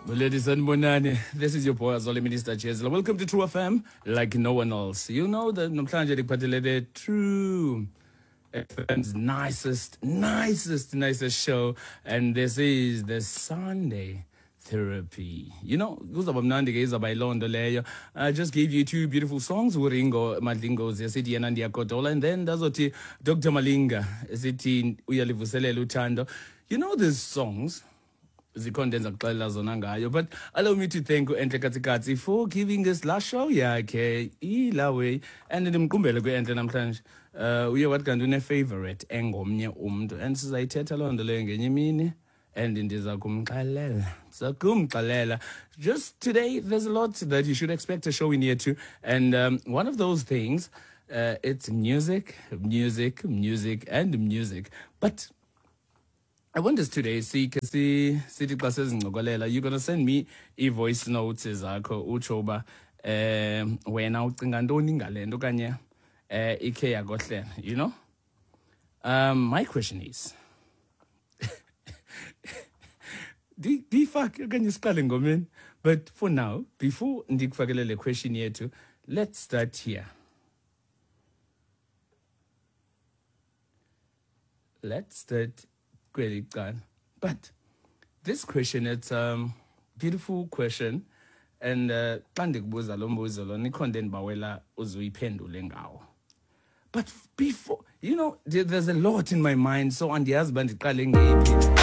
Ladies and Bonani, this is your boy Azole Minister Chesla. Welcome to True FM, like no one else. You know that namhlanje dikuphathelele True FM's nicest show, and this is the Sunday Therapy. You know, kuzaba mnandi ke izaba ilondo leyo. I just gave you two beautiful songs, uRingo Madlingo's esithi yena ndiyagodola, and then dazothi Dr. Malinga esithi uyalivuselela uthando. You know these songs zikhondenza kuxelela zona ngayo, but allow me to thank uEnhle Katsikatsi for giving this last show yakhe ilawe, and ndimqumbele kuEnhle namhlanje uye wathi kanti une-favorite engomnye umntu, and sizayithetha loo nto leyo ngenye imini, and ndiza kumxelela. Just today there's a lot that you should expect a show in here too, and one of those things, it's music, and music. But I want us today, you're gonna send me voice notes zakho uchoba wena ucinga ntoni ngale nto kanye ikhe yakohlela, you know. My question is, do you fuck okanye siqale ngomeni? But for now, before ndikufakele le question yethu, let's start here. But this question, it's a beautiful question, and xa ndikubuza lo mbuzo lo nikhonde ndibawela uzuyiphendule ngawo. But before, you know, there's a lot in my mind, so andiyazi uba ndiqale ngephi.